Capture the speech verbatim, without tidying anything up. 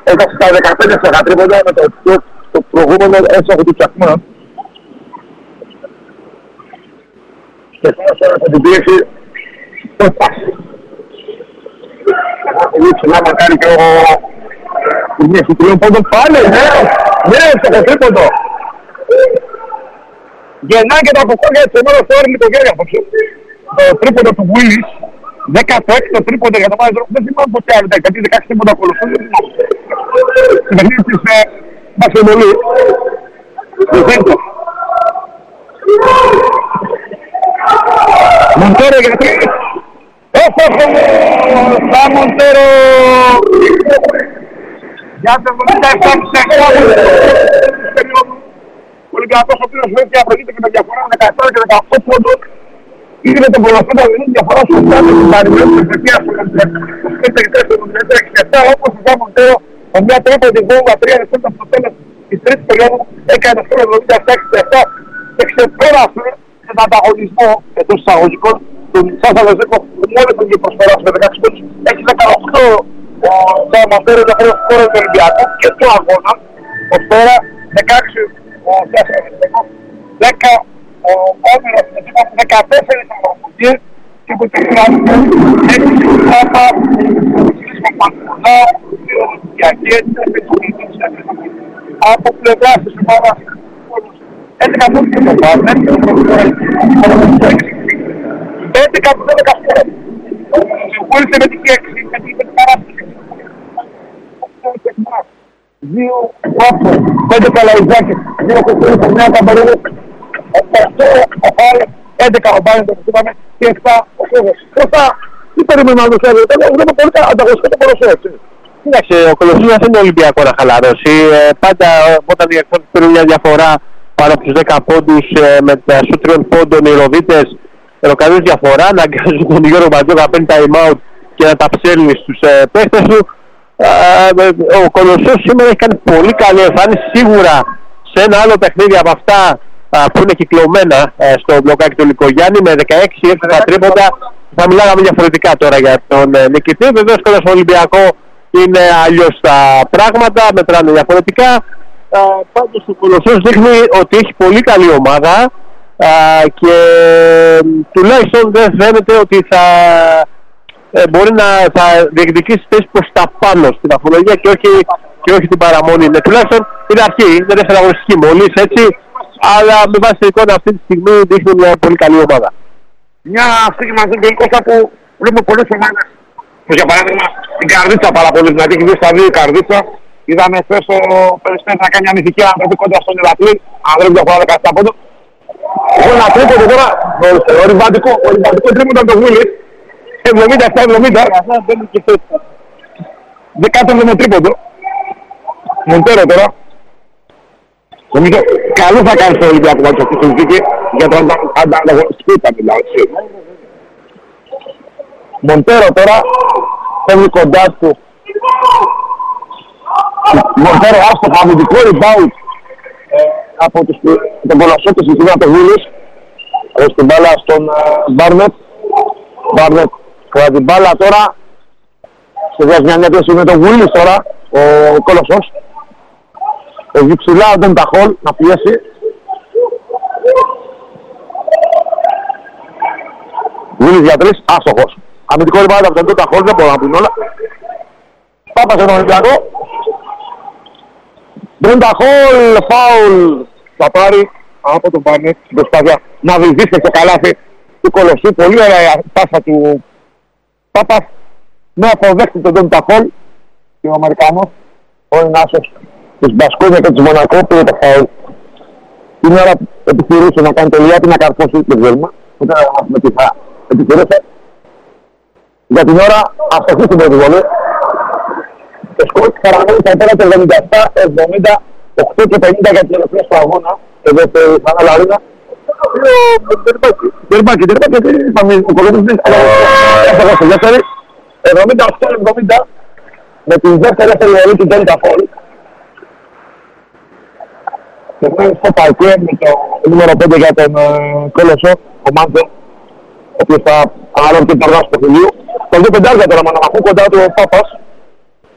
έφτασε στα δεκαπέντε στα τρίποντα με το, το, το προηγούμενο έσοχο του Τσακμάν. Και τώρα από την πίεση το πάση. Πολύ ψηλά μακάρι και ο Μιέχη τριών πόντων πάλι, ναι, ναι, στο τρίποντο. Γεννάει και το αποκόρια έτσι μόνο στο όρι το γέρι απόψε. Το τρίποντο του Willis, δέκατο έξι τρίποντο για το μάζο, δεν θυμάμαι ποτέ άλλο, γιατί δεκαέξι τρίποντα ακολουθούν, δεν θυμάμαι. Στην παιχνίδι της Μπασκετμπολή. Λουζέντο. Μοντέρο για τρεις. Έφτασε στα Μοντέρο. Για το εβδομήντα επτά ο Ολυμπιακός ο οποίος βέβαια απολύτω και με διαφορά δεκατέσσερα και δεκαοκτώ πόντων. Ήδη με τον προλαφή να δίνει διαφορά στο στάδιο του Μαρινέου της Ευκαιρίας του είκοσι πέντε εξήντα επτά όπως ο Ζα Μοντέρο με μια τρίποντη βόμβα τρία δευτερόλεπτα από το τέλος της τρίτης περίοδου έκανε το εβδομήντα επτά εξήντα επτά και ξεπέρασε τον ανταγωνισμό εντός εισαγωγικών του Σάσα Βεζέκο που μόνο τον είχε προσφοράσει με δεκαέξι πόντους. Έχει δεκαοκτώ ο Ζα Μοντέρο για πρώτο σκόρερ του Ολυμπιακού και του αγώνα ως τώρα δεκαέξι ο Σάσα Βεζέκο, δέκα ο Όμηρος δεκατέσσερα αγωνιστικές και από το χρειάζεται έξι πάπα, εξής Παπανικολά, δύο Ολυμπιακές, από πλευράς της ομάδας έντεκα πόντους και το Πάρνετ, έντεκα από δώδεκα φορές. Συμφώνησε με την έξι, με την παράσταση. Δύο πάπο, πέντε καλαϊζάκες, δύο κουκούρες, εννέα καμπαρίδες, οκτώ ο Χάρες, έντεκα ο Μπάρνετ, όπως είπαμε, και επτά ο Κόβος. Σωστά, τι περιμένουμε να το ξέρετε, βλέπω πολύ ανταγωνιστικό το ποδόσφαιρο, έτσι. Κοίταξε, ο Κολοσσός δεν είναι Ολυμπιακό να χαλαρώσει. Ε, πάντα όταν οι εκπρόσωποι παίρνουν μια διαφορά πάνω από τους δέκα πόντους ε, με τα σου τριών πόντων οι ροδίτες ροκανίζουν διαφορά, να αγκάζουν τον Γιώργο Μπατζό να παίρνει time out και να τα ψέλνει στους ε, παίχτες του. Ε, ο Κολοσσός σήμερα έχει κάνει πολύ καλή εμφάνιση, σίγουρα σε ένα άλλο παιχνίδι από αυτά ε, που είναι κυκλωμένα ε, στο μπλοκάκι του Λυκογιάννη με δεκαέξι έξι τα τρίποντα. Θα μιλάγαμε διαφορετικά τώρα για τον ε, νικητή. Βεβαίως και στον Ολυμπιακό είναι αλλιώς τα πράγματα, μετράνε διαφορετικά. Α, πάντως ο Κολοσσός δείχνει ότι έχει πολύ καλή ομάδα α, και τουλάχιστον δεν φαίνεται ότι θα ε, μπορεί να θα διεκδικήσει θέση προς τα πάνω στην βαθμολογία και όχι, και όχι την παραμονή. Ναι, τουλάχιστον είναι αρχή, δεν είναι αγωνιστική μόλις έτσι, αλλά με βάση την εικόνα αυτή τη στιγμή δείχνει μια πολύ καλή ομάδα. Μια στιγμή μαζί και είκοσι που βλέπουμε πολλές ομάδες. Για παράδειγμα, την Καρδίτσα πάρα πολύ δυνατή, έχει δει στα δύο η Καρδίτσα. Είδαμε χθες ο Περιστέρης να κάνει ανηθική ανατροπή κοντά στον Ηρακλή. Αν δεν διαφορά δεκαεπτά πόντο. Εγώ ένα τρίποντο τώρα, ο ριμπαντικό, ο ριμπαντικό τρίποντο από το Βούλης. εβδομήντα επτά εβδομήντα. δεκάτο τρίποντο. Μοντέρο τώρα. Νομίζω καλό θα κάνει στο Ολυμπιακό μάτσο αυτή τη συνθήκη για το ανταγωνιστικό ήταν μιλάω. Μοντέρο τώρα φεύγει κοντά του. Μοντέρο άστοχα, αμυντικό rebound ε, από τους, τον Κολοσσό και συγκεκριμένα από τον Βίλης. Στην μπάλα στον Μπάρνετ. Μπάρνετ χωρά την μπάλα τώρα. Σχεδιάζει μια νέα με τον Βίλης τώρα ο Κολοσσός. Έχει ψηλά τον Ταχόλ να πιέσει. Βίλης για τρεις, άστοχος. Αμυντικό rebound από τον Ταχόλ, δεν μπορώ να πούν όλα. Πάπα στον Ολυμπιακό. Τον Ταχόλ, φάουλ. Θα πάρει από τον Μπάρνετ στην προσπάθεια να βυθίσει στο καλάθι του Κολοσσού. Πολύ ωραία πάσα του Πάπας. Με αποδέχτη τον Τον Ταχόλ και ο Αμερικανός, ο Ινάσος της Μπασκόνια και της Μονακό πήρε το φάουλ. Την ώρα που επιχειρούσε να κάνει τελεία και να καρφώσει το βέλμα. Ούτε να μάθουμε τι θα επιχειρούσε. Για την ώρα αστοχή στην πρώτη βολή. Το σκορ παραμένει στα πέρα το εβδομήντα επτά εβδομήντα οκτώ και πενήντα για την ελευθερία του αγώνα. Εδώ στη Χάνα Λαρίνα. Τερμπάκι, τερμπάκι, είπαμε ο Κολοσσός δεν έφαγα στη δεύτερη. εβδομήντα οκτώ εβδομήντα με την δεύτερη βολή του Ντέλτα Φόλ. Και πέρα στο παρκέ με το νούμερο πέντε για τον Κολοσσό, ο Μάντζο, ο οποίος θα αναλάβει την παρδάση του παιχνιδιού. Το δύο πεντάρια τώρα με αναμαχού κοντά του ο Πάπας.